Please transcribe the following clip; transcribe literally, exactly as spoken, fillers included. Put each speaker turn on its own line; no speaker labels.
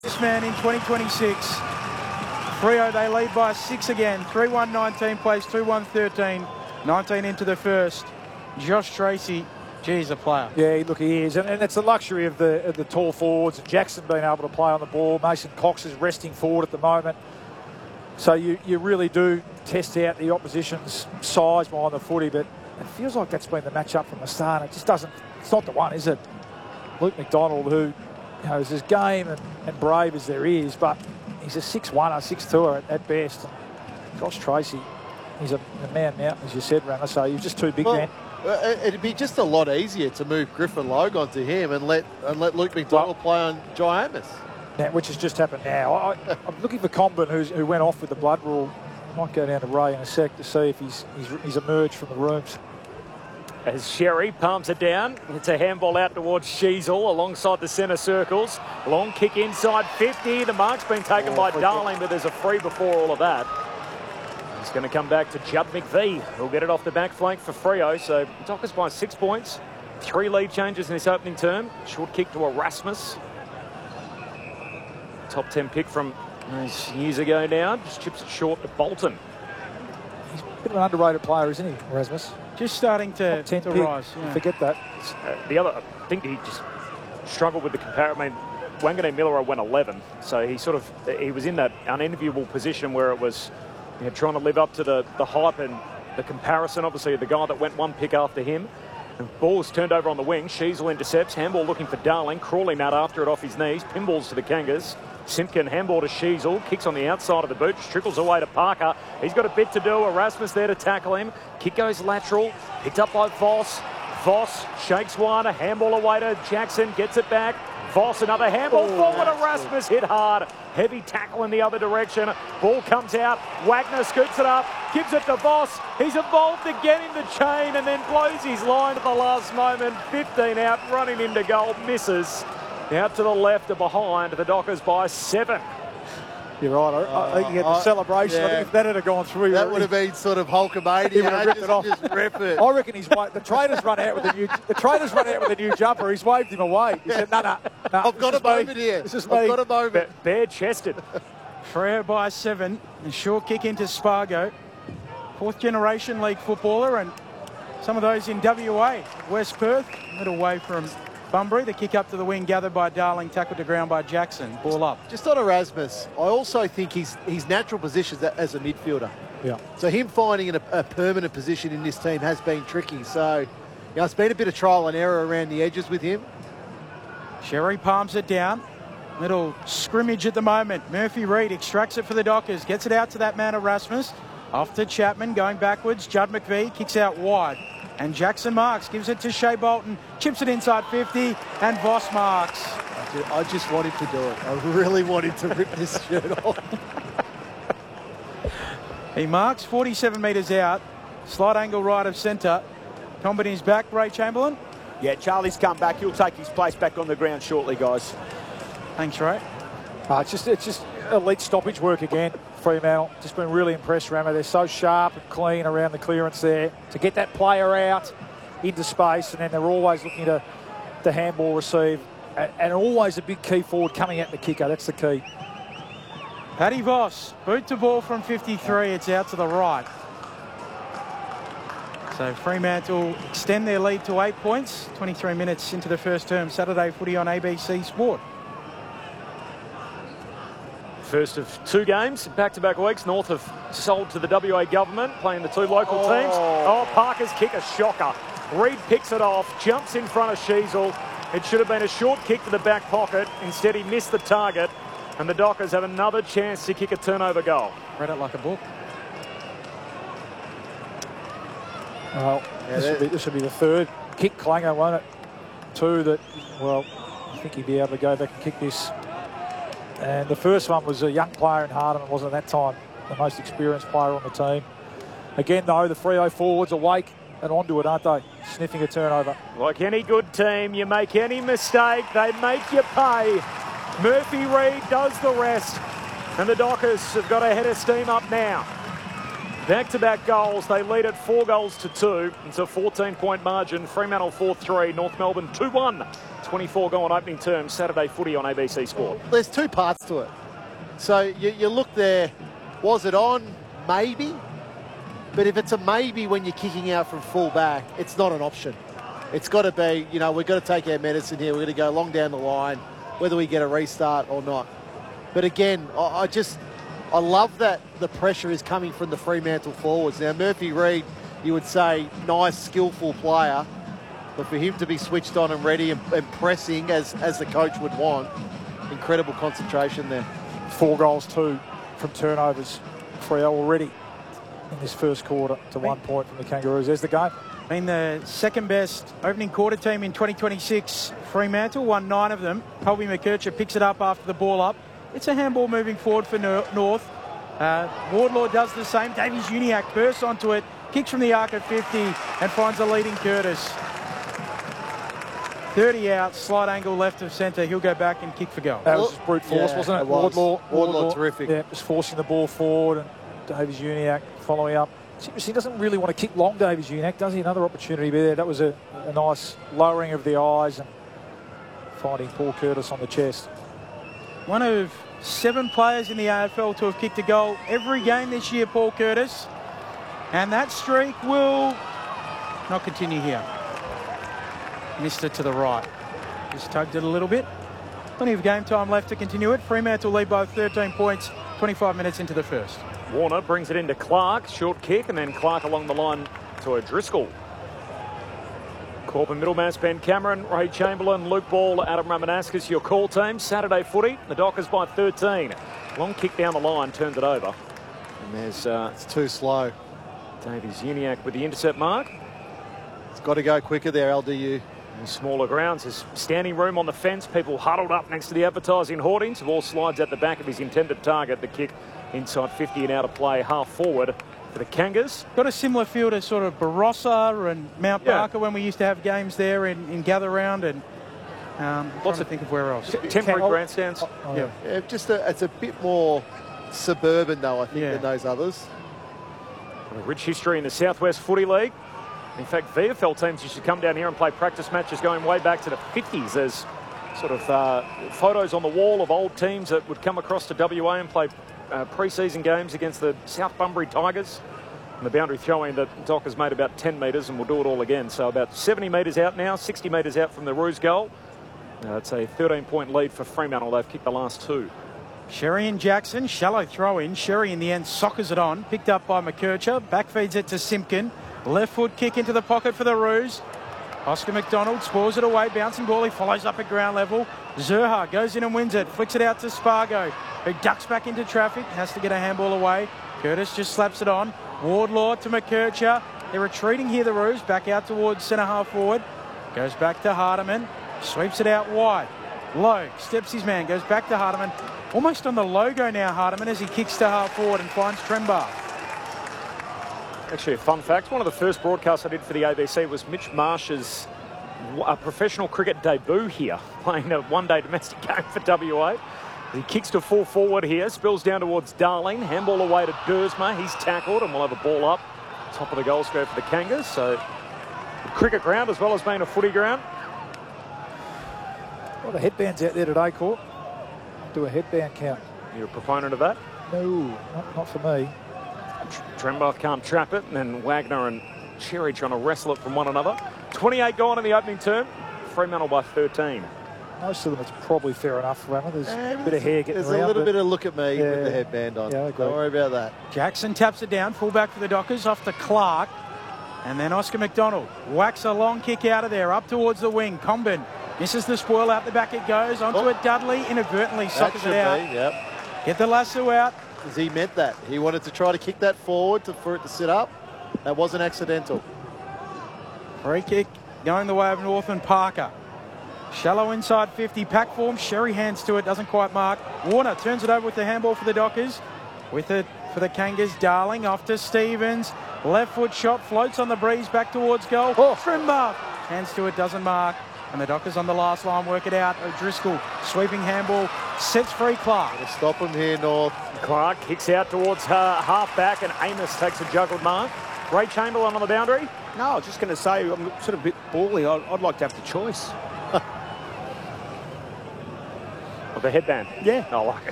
This man in twenty twenty-six. Freo, they lead by six again. three one nineteen plays two one thirteen. nineteen into the first. Josh Tracy, geez, a player.
Yeah, look, he is. And, and it's the luxury of the, of the tall forwards. Jackson being able to play on the ball. Mason Cox is resting forward at the moment. So you, you really do test out the opposition's size behind the footy, but it feels like that's been the matchup from the start. It just doesn't, it's not the one, is it? Luke McDonald, who, you know, is as game and, and brave as there is, but he's a six one or six two at, at best. Josh Tracy, he's a, a man mountain, as you said, Rammer, so he's just too big,
well,
man.
It'd be just a lot easier to move Griffin Logue onto him and let and let Luke McDonald well, play on Jai Amos.
Now, which has just happened now. I, I'm looking for Comben, who's, who went off with the blood rule. I might go down to Ray in a sec to see if he's, he's, he's emerged from the rooms.
As Sherry palms it down, it's a handball out towards Sheasel alongside the centre circles. Long kick inside fifty. The mark's been taken oh, by Darling, but there's a free before all of that. It's going to come back to Judd McVie, who'll get it off the back flank for Freo. So Dockers by six points. Three lead changes in this opening term. Short kick to Erasmus. Top ten pick from years ago now. Just chips it short to Bolton.
He's a bit of an underrated player, isn't he, Erasmus?
Just starting to, to rise. Yeah.
Forget that.
Uh, the other, I think he just struggled with the comparison. I mean, Wanganeen Millero went eleven, so he sort of he was in that unenviable position where it was, you know, trying to live up to the the hype and the comparison. Obviously, the guy that went one pick after him. And ball's turned over on the wing. Sheasel intercepts. Handball looking for Darling. Crawling out after it off his knees. Pinballs to the Kangas. Simpkin, handball to Sheasel. Kicks on the outside of the boot. Trickles away to Parker. He's got a bit to do. Erasmus there to tackle him. Kick goes lateral. Picked up by Voss. Voss shakes one. A handball away to Jackson. Gets it back. Voss, another handball oh, forward. Erasmus hit hard. Heavy tackle in the other direction. Ball comes out. Wagner scoops it up. Gives it to Voss. He's involved again in the chain and then blows his line at the last moment. fifteen out, running into goal. Misses. Out to the left and behind. The Dockers by seven.
You're right. I, I think you get the uh, celebration. Yeah. I think if that had gone through,
that would have been sort of Hulkamania.
He would have ripped
just,
it off.
Just rip it.
I reckon he's wait. The trader's run out with a new. The trader's run out with a new jumper. He's waved him away. He said, "No, no, no.
I've got a moment
me.
here.
This is
I've
me.
got a moment."
Bare-chested.
Freo by seven. A short kick into Spargo. Fourth generation league footballer, and some of those in W A. West Perth, a little away from Bunbury. The kick up to the wing gathered by Darling, tackled to ground by Jackson. Ball up.
Just on Erasmus, I also think his his natural position is as a midfielder.
Yeah.
So him finding a, a permanent position in this team has been tricky. So, you know, it's been a bit of trial and error around the edges with him.
Sherry palms it down. Little scrimmage at the moment. Murphy Reid extracts it for the Dockers. Gets it out to that man Erasmus. Off to Chapman, going backwards. Judd McVie kicks out wide. And Jackson marks, gives it to Shea Bolton, chips it inside fifty, and Voss marks.
I just, I just want him to do it. I really want him to rip this shirt off.
He marks forty-seven metres out, slight angle right of centre. Company's back, Ray Chamberlain.
Yeah, Charlie's come back. He'll take his place back on the ground shortly, guys.
Thanks, Ray.
Uh, it's just it's just elite stoppage work again. Fremantle, just been really impressed, Rammer. They're so sharp and clean around the clearance there to get that player out into space, and then they're always looking to the handball receive, and, and always a big key forward coming at the kicker. That's the key.
Paddy Voss, boot to ball from fifty-three. It's out to the right. So Fremantle extend their lead to eight points. twenty-three minutes into the first term. Saturday footy on A B C Sport.
First of two games, back-to-back weeks. North have sold to the W A government, playing the two local
oh.
teams. Oh, Parker's kick, a shocker. Reid picks it off, jumps in front of Sheasel. It should have been a short kick to the back pocket. Instead, he missed the target. And the Dockers have another chance to kick a turnover goal.
Read it like a book.
Well,
yeah,
this, will be, this will be the third kick clanger, won't it? Two that, well, I think he'd be able to go back and kick this. And the first one was a young player in Hardeman, wasn't at that time the most experienced player on the team. Again, though, the Freo forwards awake and onto it, aren't they? Sniffing a turnover.
Like any good team, you make any mistake, they make you pay. Murphy Reid does the rest. And the Dockers have got a head of steam up now. Back-to-back goals. They lead at four goals to two. It's a fourteen-point margin. Fremantle four three. North Melbourne two one. twenty-four gone opening term, Saturday footy on A B C Sport.
There's two parts to it. So you, you look there, was it on? Maybe. But if it's a maybe when you're kicking out from full back, it's not an option. It's got to be, you know, we've got to take our medicine here. We're going to go long down the line, whether we get a restart or not. But again, I, I just, I love that the pressure is coming from the Fremantle forwards. Now, Murphy Reid, you would say, nice, skillful player. But for him to be switched on and ready and, and pressing as, as the coach would want, incredible concentration there.
Four goals, two from turnovers. Freo already in this first quarter to one point from the Kangaroos. There's the game.
Been the second best opening quarter team in twenty twenty-six. Fremantle won nine of them. Colby McKercher picks it up after the ball up. It's a handball moving forward for North. Uh, Wardlaw does the same. Davies Uniacke bursts onto it, kicks from the arc at fifty and finds a leading Curtis. thirty out, slight angle left of centre. He'll go back and kick for goal.
That was just brute force,
yeah,
wasn't it?
it was.
Wardlaw,
Wardlaw, terrific.
Yeah, just forcing the ball forward, and Davies Uniacke following up. He doesn't really want to kick long, Davies Uniacke, does he? Another opportunity there. That was a, a nice lowering of the eyes and finding Paul Curtis on the chest.
One of seven players in the A F L to have kicked a goal every game this year, Paul Curtis. And that streak will not continue here. Missed it to the right. Just tugged it a little bit. Plenty of game time left to continue it. Fremantle lead by thirteen points, twenty-five minutes into the first.
Warner brings it into Clark, short kick, and then Clark along the line to O'Driscoll. Corbin Middlemass, Ben Cameron, Ray Chamberlain, Luke Ball, Adam Ramanauskas, your call team. Saturday footy, the Dockers by thirteen. Long kick down the line, turns it over. And there's uh,
It's too slow.
Davies Uniacke with the intercept mark.
It's got to go quicker there, L D U.
In smaller grounds, there's standing room on the fence. People huddled up next to the advertising hoardings. The ball slides at the back of his intended target. The kick inside fifty and out of play, half forward for the Kangas.
Got a similar feel to sort of Barossa and Mount
Yeah.
Barker when we used to have games there in, in Gather Round, and um,
Lots
to
of-
think of where else.
Temporary
Oh,
grandstands.
Oh,
Yeah.
yeah.
Yeah, just a, it's a bit more suburban, though, I think,
Yeah.
than those others.
A rich history in the Southwest Footy League. In fact, V F L teams used to come down here and play practice matches going way back to the fifties. There's sort of uh, photos on the wall of old teams that would come across to W A and play uh, pre-season games against the South Bunbury Tigers. And the boundary throw-in that Dockers made about ten metres, and we'll do it all again. So about seventy metres out now, sixty metres out from the Roos goal. Uh, it's a thirteen point lead for Fremantle. They've kicked the last two.
Sherry and Jackson, shallow throw in. Sherry in the end soccers it on. Picked up by McKercher. Back feeds it to Simpkin. Left foot kick into the pocket for the Roos. Oscar McDonald spoils it away. Bouncing ball. He follows up at ground level. Zerha goes in and wins it. Flicks it out to Spargo, who ducks back into traffic. Has to get a handball away. Curtis just slaps it on. Wardlaw to McKercher. They're retreating here, the Roos. Back out towards centre half forward. Goes back to Hardiman. Sweeps it out wide. Low. Steps his man. Goes back to Hardiman. Almost on the logo now, Hardiman, as he kicks to half forward and finds Trembar.
Actually, a fun fact, one of the first broadcasts I did for the A B C was Mitch Marsh's uh, professional cricket debut here, playing a one-day domestic game for W A. He kicks to full forward here, spills down towards Darling, handball away to Dersma. He's tackled and we'll have a ball up. Top of the goal square for the Kangas. So, a cricket ground as well as being a footy ground.
A lot of headbands out there today, Court. Do a headband count.
You're a proponent of that?
No, not, not for me.
Trembath can't trap it, and then Wagner and Cherry trying to wrestle it from one another. twenty-eight gone in the opening term. Fremantle by thirteen.
Most of them, it's probably fair enough, Rammer. There's a bit of hair getting
There's
around.
a little
but
bit of look at me
Yeah.
with the headband on.
Yeah, I agree.
Don't worry about that.
Jackson taps it down. Fullback for the Dockers. Off to Clark. And then Oscar McDonald whacks a long kick out of there. Up towards the wing. Combin misses the spoil. Out the back it goes. Onto
Oh.
it Dudley. Inadvertently
That
suckers
should
it out.
be, yep.
Get the lasso out.
Because he meant that. He wanted to try to kick that forward to, for it to sit up. That wasn't accidental.
Free kick going the way of North and Parker. Shallow inside fifty. Pack form. Sherry hands to it. Doesn't quite mark. Warner turns it over with the handball for the Dockers. With it for the Kangas. Darling off to Stevens. Left foot shot. Floats on the breeze back towards goal.
Oh.
Trimbar. Hands to it. Doesn't mark. And the Dockers on the last line work it out. O'Driscoll sweeping handball. Sets free Clark.
We'll stop him here, North.
Clark kicks out towards her half back, and Amos takes a juggled mark. Ray Chamberlain on the boundary.
No, I was just going to say, I'm sort of a bit bally. I'd, I'd like to have the choice.
With the headband.
Yeah.
I like it.